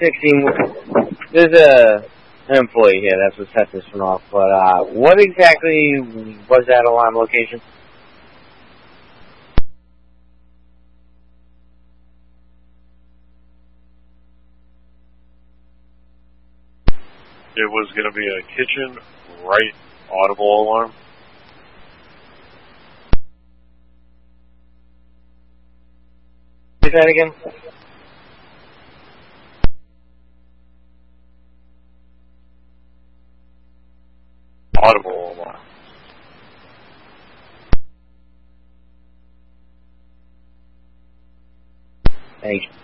There's an employee here that's what set this one off, but what exactly was that alarm location? It was going to be a kitchen, right audible alarm. Say that again? Audible alarm. Thank you.